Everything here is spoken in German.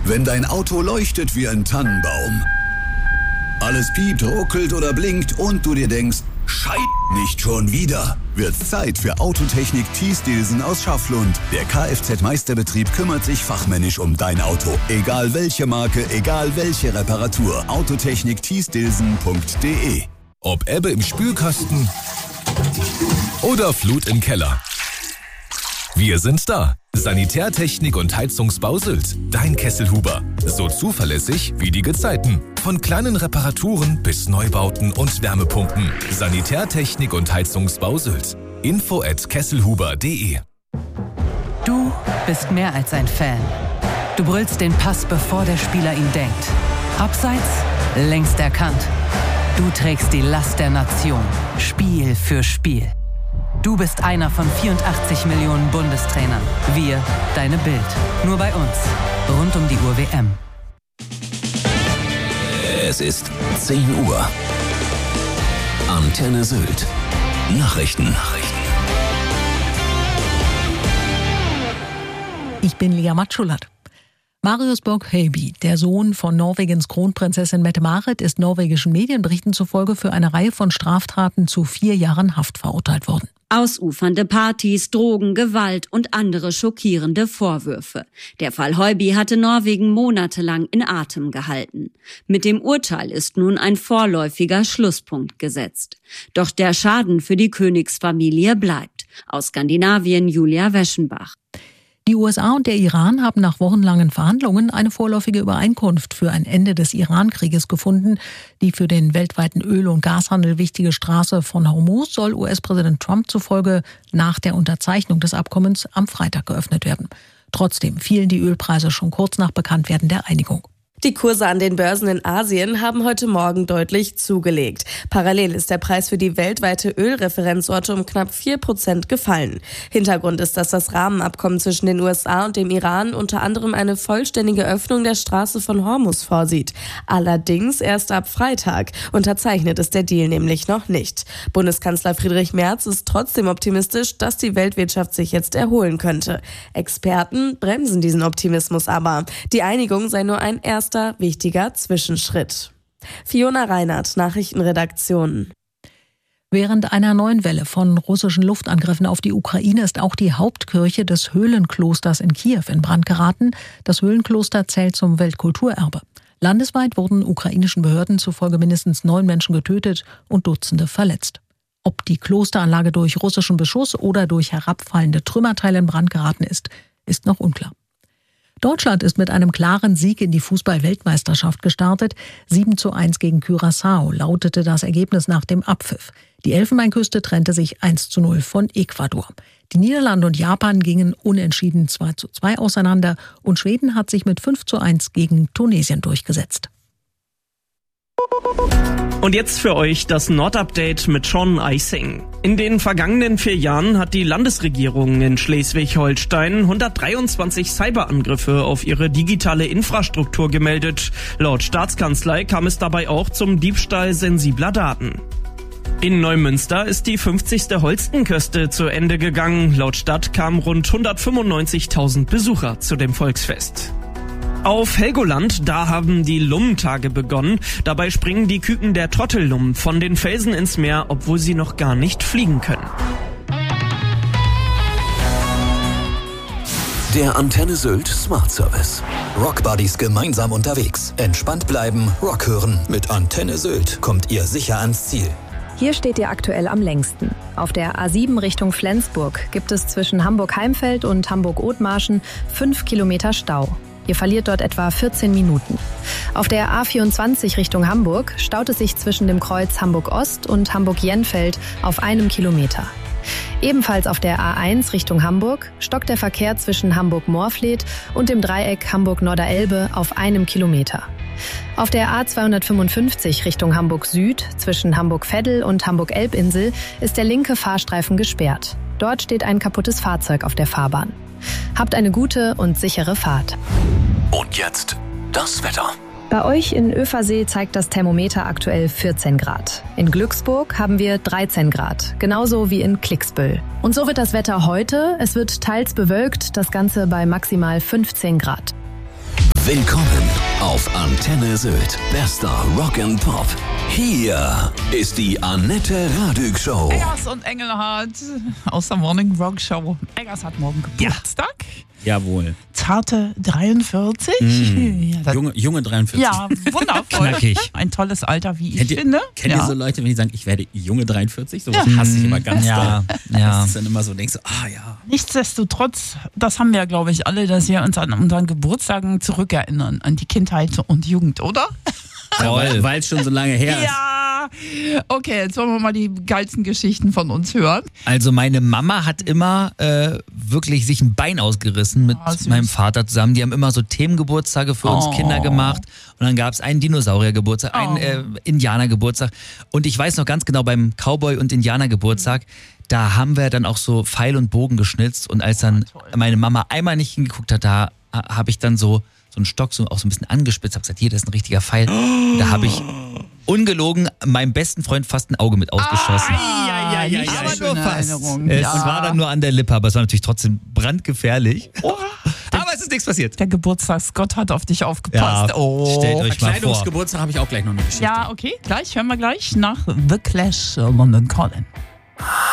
Wenn dein Auto leuchtet wie ein Tannenbaum, alles piept, ruckelt oder blinkt und du dir denkst, Scheiße, nicht schon wieder, wird's Zeit für Autotechnik Thies-Dilsen aus Schafflund. Der Kfz-Meisterbetrieb kümmert sich fachmännisch um dein Auto. Egal welche Marke, egal welche Reparatur. Autotechnik Thies-Dilsen.de. Ob Ebbe im Spülkasten oder Flut im Keller. Wir sind da. Sanitärtechnik und Heizungsbau Sylt. Dein Kesselhuber. So zuverlässig wie die Gezeiten. Von kleinen Reparaturen bis Neubauten und Wärmepumpen. Sanitärtechnik und Heizungsbau Sylt. info@kesselhuber.de. Du bist mehr als ein Fan. Du brüllst den Pass, bevor der Spieler ihn denkt. Abseits, längst erkannt. Du trägst die Last der Nation. Spiel für Spiel. Du bist einer von 84 Millionen Bundestrainern. Wir, deine Bild. Nur bei uns. Rund um die Uhr WM. Es ist 10 Uhr. Antenne Sylt. Nachrichten. Ich bin Lea Matschulat. Marius Borg-Høiby, der Sohn von Norwegens Kronprinzessin Mette-Marit, ist norwegischen Medienberichten zufolge für eine Reihe von Straftaten zu 4 Jahren Haft verurteilt worden. Ausufernde Partys, Drogen, Gewalt und andere schockierende Vorwürfe. Der Fall Høiby hatte Norwegen monatelang in Atem gehalten. Mit dem Urteil ist nun ein vorläufiger Schlusspunkt gesetzt. Doch der Schaden für die Königsfamilie bleibt. Aus Skandinavien Julia Weschenbach. Die USA und der Iran haben nach wochenlangen Verhandlungen eine vorläufige Übereinkunft für ein Ende des Iran-Krieges gefunden. Die für den weltweiten Öl- und Gashandel wichtige Straße von Hormuz soll US-Präsident Trump zufolge nach der Unterzeichnung des Abkommens am Freitag geöffnet werden. Trotzdem fielen die Ölpreise schon kurz nach Bekanntwerden der Einigung. Die Kurse an den Börsen in Asien haben heute Morgen deutlich zugelegt. Parallel ist der Preis für die weltweite Ölreferenzsorte um knapp 4% gefallen. Hintergrund ist, dass das Rahmenabkommen zwischen den USA und dem Iran unter anderem eine vollständige Öffnung der Straße von Hormuz vorsieht. Allerdings erst ab Freitag. Unterzeichnet ist der Deal nämlich noch nicht. Bundeskanzler Friedrich Merz ist trotzdem optimistisch, dass die Weltwirtschaft sich jetzt erholen könnte. Experten bremsen diesen Optimismus aber. Die Einigung sei nur ein erster wichtiger Zwischenschritt. Fiona Reinhardt, Nachrichtenredaktion. Während einer neuen Welle von russischen Luftangriffen auf die Ukraine ist auch die Hauptkirche des Höhlenklosters in Kiew in Brand geraten. Das Höhlenkloster zählt zum Weltkulturerbe. Landesweit wurden ukrainischen Behörden zufolge mindestens 9 Menschen getötet und Dutzende verletzt. Ob die Klosteranlage durch russischen Beschuss oder durch herabfallende Trümmerteile in Brand geraten ist, ist noch unklar. Deutschland ist mit einem klaren Sieg in die Fußball-Weltmeisterschaft gestartet. 7:1 gegen Curaçao lautete das Ergebnis nach dem Abpfiff. Die Elfenbeinküste trennte sich 1:0 von Ecuador. Die Niederlande und Japan gingen unentschieden 2:2 auseinander und Schweden hat sich mit 5:1 gegen Tunesien durchgesetzt. Und jetzt für euch das Nordupdate mit Sean Eising. In den vergangenen 4 Jahren hat die Landesregierung in Schleswig-Holstein 123 Cyberangriffe auf ihre digitale Infrastruktur gemeldet. Laut Staatskanzlei kam es dabei auch zum Diebstahl sensibler Daten. In Neumünster ist die 50. Holstenköste zu Ende gegangen. Laut Stadt kamen rund 195.000 Besucher zu dem Volksfest. Auf Helgoland, da haben die Lummentage begonnen. Dabei springen die Küken der Trottellummen von den Felsen ins Meer, obwohl sie noch gar nicht fliegen können. Der Antenne Sylt Smart Service. Rockbuddies gemeinsam unterwegs. Entspannt bleiben, Rock hören. Mit Antenne Sylt kommt ihr sicher ans Ziel. Hier steht ihr aktuell am längsten. Auf der A7 Richtung Flensburg gibt es zwischen Hamburg-Heimfeld und Hamburg-Othmarschen 5 Kilometer Stau. Ihr verliert dort etwa 14 Minuten. Auf der A24 Richtung Hamburg staut es sich zwischen dem Kreuz Hamburg-Ost und Hamburg-Jenfeld auf 1 Kilometer. Ebenfalls auf der A1 Richtung Hamburg stockt der Verkehr zwischen Hamburg-Moorfleet und dem Dreieck Hamburg-Norderelbe auf 1 Kilometer. Auf der A255 Richtung Hamburg Süd zwischen Hamburg-Veddel und Hamburg-Elbinsel ist der linke Fahrstreifen gesperrt. Dort steht ein kaputtes Fahrzeug auf der Fahrbahn. Habt eine gute und sichere Fahrt. Und jetzt das Wetter. Bei euch in Översee zeigt das Thermometer aktuell 14 Grad. In Glücksburg haben wir 13 Grad, genauso wie in Klicksbüll. Und so wird das Wetter heute. Es wird teils bewölkt, das Ganze bei maximal 15 Grad. Willkommen auf Antenne Sylt. Bester Rock and Pop. Hier ist die Annette Radig Show. Eggers und Engelhardt aus der Morning Rock Show. Eggers hat morgen Geburtstag. Jawohl. Zarte 43. Ja, Junge 43. Ja, wundervoll. Knackig. Ein tolles Alter, wie ich finde. Kennt ihr so Leute, wenn die sagen, ich werde junge 43? Sowas hasse ich immer ganz doll. Das ist dann immer so, denkst du, ja. Nichtsdestotrotz, das haben wir, glaube ich, alle, dass wir uns an unseren Geburtstagen zurückerinnern, an die Kindheit und Jugend, oder? Weil es schon so lange her ist. Ja, okay, jetzt wollen wir mal die geilsten Geschichten von uns hören. Also meine Mama hat immer wirklich sich ein Bein ausgerissen mit meinem Vater zusammen. Die haben immer so Themengeburtstage für uns Kinder gemacht. Und dann gab es einen Dinosauriergeburtstag, einen Indianergeburtstag. Und ich weiß noch ganz genau, beim Cowboy- und Indianergeburtstag, da haben wir dann auch so Pfeil und Bogen geschnitzt. Und als dann meine Mama einmal nicht hingeguckt hat, da habe ich dann so einen Stock auch so ein bisschen angespitzt, habe gesagt, hier, das ist ein richtiger Pfeil. Da habe ich ungelogen meinem besten Freund fast ein Auge mit ausgeschossen. Aber nur fast. Es war dann nur an der Lippe, aber es war natürlich trotzdem brandgefährlich. Aber es ist nichts passiert. Der Geburtstagsgott hat auf dich aufgepasst. Ja, stellt euch mal vor. Verkleidungsgeburtstag habe ich auch gleich noch eine Geschichte. Ja, okay, hören wir gleich nach The Clash, London Calling.